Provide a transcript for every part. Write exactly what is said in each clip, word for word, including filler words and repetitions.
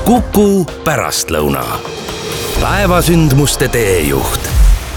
Kuku pärastlõuna. Päevasündmuste teejuht.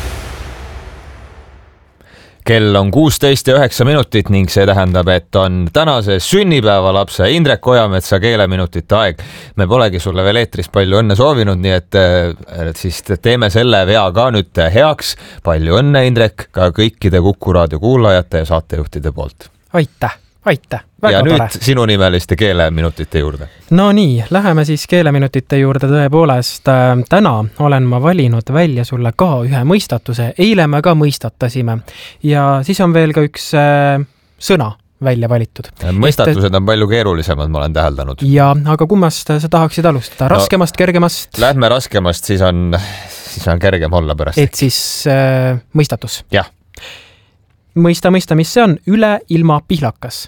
Kell on kuusteist ja üheksa minutit ning see tähendab, et on tänase sünnipäevalapse Indrek Ojametsa keeleminutite aeg. Me polegi sulle veel eetris palju õnne soovinud, nii et, et siis teeme selle vea ka nüüd heaks. Palju õnne, Indrek, ka kõikide Kuku raadio kuulajate ja saatejuhtide poolt. Aitäh, aitäh. Väga ja tore. Nüüd sinu nimeliste keeleminutite juurde. No nii, läheme siis keeleminutite juurde tõepoolest. Täna olen ma valinud välja sulle ka ühe mõistatuse. Eile me ka mõistatasime. Ja siis on veel ka üks äh, sõna välja valitud. Mõistatused on palju keerulisemad, ma olen täheldanud. Ja, aga kummast sa tahaksid alustada? Raskemast, no, kergemast? Lähme raskemast, siis on, siis on kergem olla pärast. Et siis äh, mõistatus? Jah. Mõista, mõista, mis see on? Üle ilma pihlakas.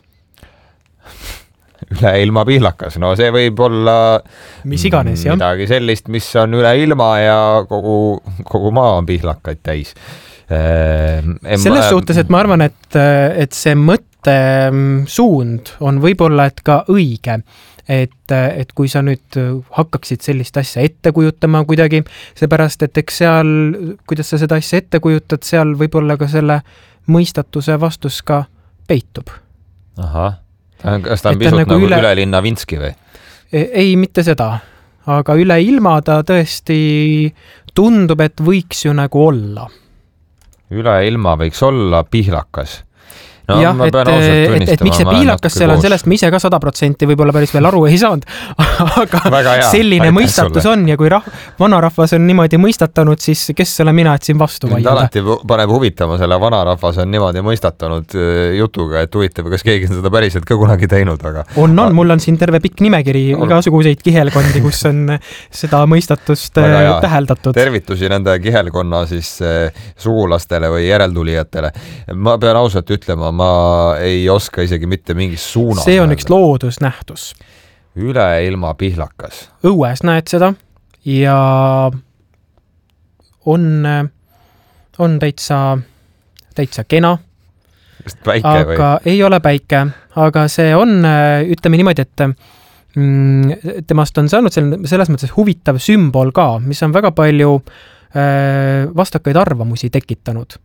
Üle ilma pihlakas, no see võib olla mis iganes, jah. Midagi sellist, mis on üle ilma ja kogu, kogu maa on pihlakaid täis. Selles suhtes, et ma arvan, et, et see mõtte suund on võib-olla et ka õige. Et, et kui sa nüüd hakkaksid sellist asja ette kujutama kuidagi, seepärast, et eks seal, kuidas sa seda asja ette kujutad, seal võib-olla ka selle mõistatuse vastus ka peitub. Ahah. Kas ta on et pisut nagu, nagu üle... üle linna Vinski või? Ei, mitte seda. Aga üle ilma ta tõesti tundub, et võiks ju nagu olla. Üle ilma võiks olla pihlakas. No, jah, et, et, et miks see pihlakas seal on, sellest ma ise ka sada protsenti võib-olla päris veel aru ei saanud, aga hea, selline mõistatus sulle. On ja kui rah- vanarahvas on niimoodi mõistatanud, siis kes selle mina, et siin vastu vaidleda? Alati paneb huvitama selle vanarahvas on niimoodi mõistatanud jutuga, et huvitav, kas keegi on seda päriselt ka kunagi teinud, aga... On, on, mul on siin terve pikk nimekiri on... igasuguseid kihelkondi, kus on seda mõistatust täheldatud. Tervitusi nende kihelkonna siis sugulastele või järeltulijatele. Ma pean ausalt ütlema, ma ei oska isegi mitte mingis suunas. See on üks loodusnähtus. Üle ilma pihlakas. Õues näed seda ja on, on täitsa, täitsa kena. Päike aga või? Ei ole päike, aga see on, ütleme niimoodi, et mm, temast on saanud selles mõttes huvitav sümbol ka, mis on väga palju äh, vastakaid arvamusi tekitanud.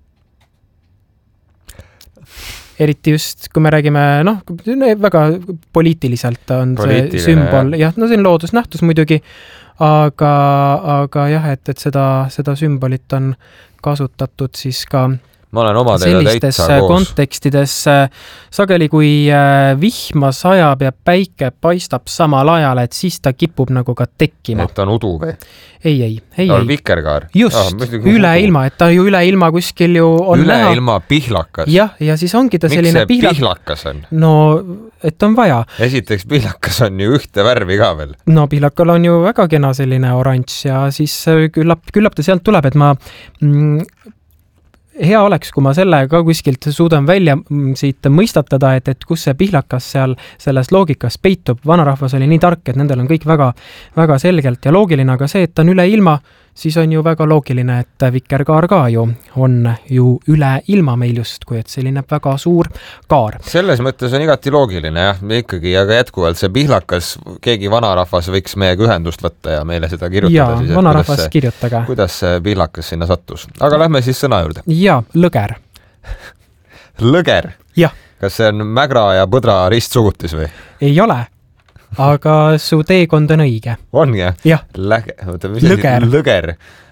Eriti just, kui me räägime, noh, väga poliitiliselt on Poliitiline, see sümbol. Jah, no see on loodusnähtus muidugi, aga, aga jah, et, et seda, seda sümbolit on kasutatud siis ka sellistes kontekstides. Sageli, kui vihma sajab ja päike paistab samal ajal, et siis ta kipub nagu ka tekkima. Et on udu või? Ei, ei, ei. On vikerkaar? Just, ah, üle ilma, et ta ju üle ilma kuskil ju on üle näha. Üle ilma pihlakas? Jah, ja siis ongi ta Miks selline pihlak... pihlakas on? No, et on vaja. Esiteks pihlakas on ju ühte värvi ka veel. No, pihlakal on ju väga kena selline oranž ja siis küllap, küllap ta sealt tuleb, et ma... Mm, hea oleks, kui ma selle ka kuskilt suudan välja siit mõistatada, et, et kus see pihlakas seal selles loogikas peitub. Vanarahvas oli nii tark, et nendel on kõik väga, väga selgelt ja loogiline, aga see, et ta on üle ilma, siis on ju väga loogiline, et vikerkaar ka ju on ju üle ilma meil just, kui et selline väga suur kaar. Selles mõttes on igati loogiline, jah, ikkagi, aga jätkuvalt see pihlakas, keegi vanarahvas võiks meiega ühendust võtta ja meile seda kirjutada. Jaa, siis, vanarahvas see, kirjutage. Kuidas see pihlakas sinna sattus? Aga lähme siis sõna juurde. Jaa, lõger. Lõger? Jah. Kas see on mägra ja põdra ristsugutis või? Ei ole. Aga su teekond on õige. On, jah? Jah. Läge... Lõger. Lõger.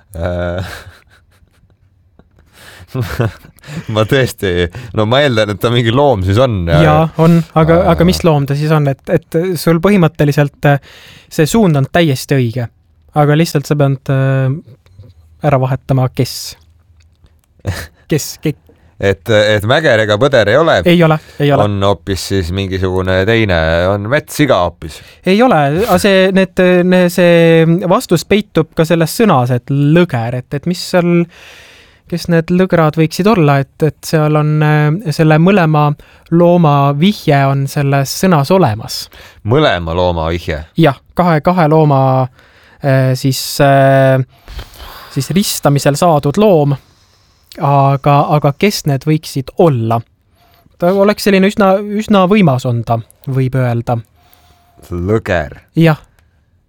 ma tõesti... No ma eeldan, et ta mingi loom siis on. Ja, ja on. Aga, aga mis loom ta siis on? Et, et sul põhimõtteliselt see suund on täiesti õige. Aga lihtsalt sa pead ära vahetama kes. Kes? Kes? Et, et mäger ega põder ei ole, ei ole, ei ole. On hoopis siis mingisugune teine, on metssiga hoopis. Ei ole, aga see, need, need, see vastus peitub ka selles sõnas, et lõger, et, et mis seal, kes need lõgrad võiksid olla, et, et seal on selle mõlema looma vihje on selles sõnas olemas. Mõlema looma vihje? Jah, kahe, kahe looma siis, siis ristamisel saadud loom. Aga, aga kes need võiksid olla? Ta oleks selline üsna, üsna võimas on ta, võib öelda. Lõger. Jah.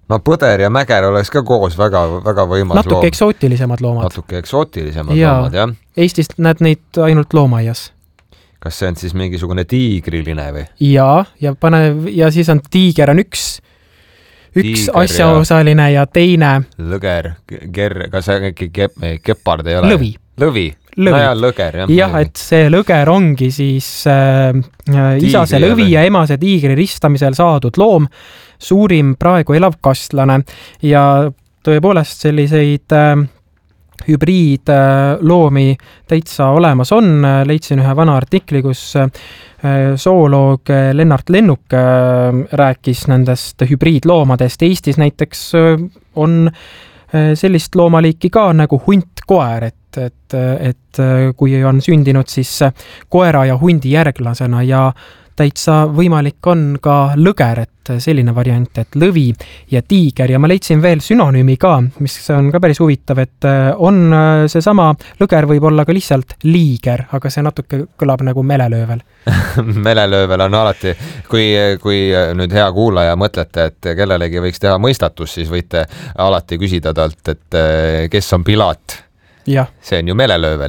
no põder ja mäger oleks ka koos väga, väga võimas natuke loom. eksootilisemad loomad. Natuke eksootilisemad ja, loomad, jah. Eestist näed neid ainult loomaaias. Kas see on siis mingisugune tiigriline või? Ja, ja, pane, ja siis on tiiger on üks, üks tiiger, asjaosaline ja. ja teine. Lõger, ger, kas see äkki kep, kepard ei ole? Lõvi. Lõvi. Lõvi. No ja lõger, jah. jah, et see lõger ongi siis äh, isase lõvi ja emase tiigri ristamisel saadud loom, suurim praegu elav kastlane ja tõepoolest selliseid äh, hübriidloomi äh, täitsa olemas on. Leidsin ühe vana artikli, kus äh, zooloog Lennart Lennuk äh, rääkis nendest hübriidloomadest. Eestis näiteks äh, on äh, sellist loomaliiki ka nagu hunt-koer, et et, et kui on sündinud siis koera ja hundi järglasena ja täitsa võimalik on ka lõger, et selline variant, et lõvi ja tiiger ja ma leidsin veel sünonüümi ka, mis on ka päris huvitav, et on seesama lõger võib olla ka lihtsalt liiger, aga see natuke kõlab nagu melelöövel. Melelöövel on alati, kui, kui nüüd hea kuulaja mõtlete, et kellelegi võiks teha mõistatus, siis võite alati küsida talt, et kes on Pilaat. Ja. See on ju melelöövel.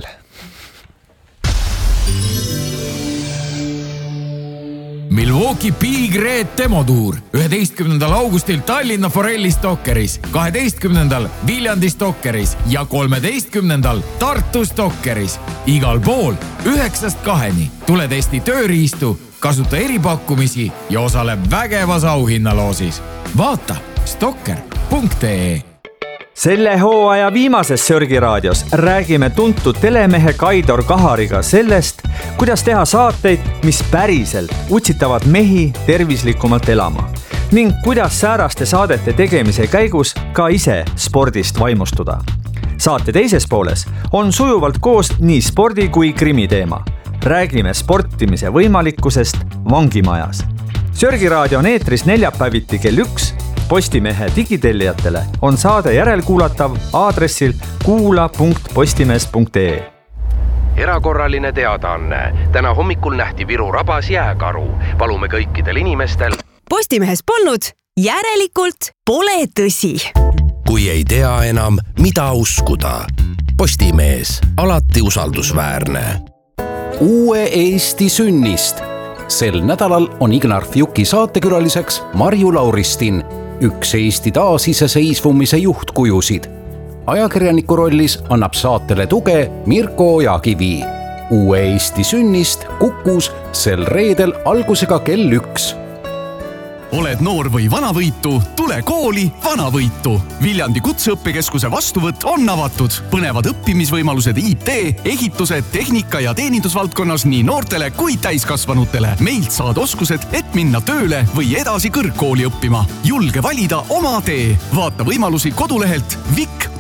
Milwaukee Big Red demotuur üheteistkümnendal augustil Tallinna Forelli Stokkeris, kaheteistkümnendal Viljandi Stokkeris ja kolmeteistkümnendal Tartu Stokkeris. Igal pool üheksast kaheni tule testi tööriistu, kasuta eripakkumisi ja osale vägevas auhinnaloosis. Vaata stokker punkt ee. Selle hooaja viimases Sörgiraadios räägime tuntud telemehe Kaidor Kahariga sellest, kuidas teha saateid, mis päriselt utsitavad mehi tervislikumalt elama ning kuidas sääraste saadete tegemise käigus ka ise spordist vaimustuda. Saate teises pooles on sujuvalt koos nii spordi kui krimi teema. Räägime sportimise võimalikkusest vangimajas. Sörgiraadio on eetris neljapäeviti kell üks. Postimehe digitellijatele on saade järelkuulatav aadressil kuula punkt postimees punkt ee. Erakorraline teadaanne. Täna hommikul nähti Viru rabas jääkaru. Palume kõikidel inimestel. Postimehes polnud, järelikult pole tõsi. Kui ei tea enam, mida uskuda. Postimees, alati usaldusväärne. Uue Eesti sünnist. Sel nädalal on Ignar Fjuki saatekülaliseks Marju Lauristin, üks Eesti taasiseseisvumise juhtkujusid. Ajakirjaniku rollis annab saatele tuge Mirko Ojakivi. Uue Eesti sünnist Kukus sel reedel algusega kell üks. Oled noor või vanavõitu, tule kooli vanavõitu. Viljandi kutseõppekeskuse vastuvõtt on avatud. Põnevad õppimisvõimalused I T, ehitused, tehnika ja teenindusvaldkonnas nii noortele kui täiskasvanutele. Meilt saad oskused, et minna tööle või edasi kõrgkooli õppima. Julge valida oma tee. Vaata võimalusi kodulehelt vik